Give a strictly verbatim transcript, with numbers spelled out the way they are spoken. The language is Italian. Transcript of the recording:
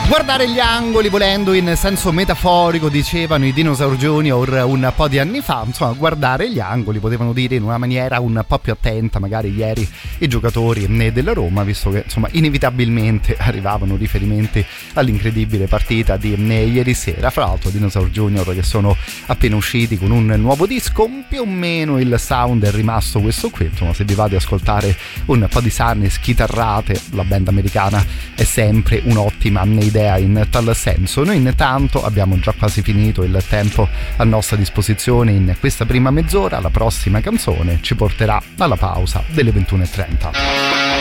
Guardare gli angoli volendo in senso metaforico, dicevano i Dinosaur Junior un po' di anni fa. Insomma, guardare gli angoli potevano dire in una maniera un po' più attenta magari ieri i giocatori della Roma, visto che insomma inevitabilmente arrivavano riferimenti all'incredibile partita di ieri sera. Fra l'altro Dinosaur Junior che sono appena usciti con un nuovo disco, più o meno il sound è rimasto questo qui. Insomma, se vi va di ascoltare un po' di sane schitarrate, la band americana è sempre un'ottima idea in tal senso. Noi intanto abbiamo già quasi finito il tempo a nostra disposizione in questa prima mezz'ora. La prossima canzone ci porterà alla pausa delle ventuno e trenta.